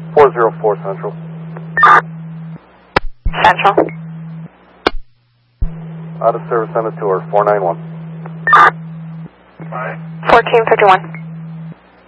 404 Central. Central. Out of service on the tour, 491. 1451.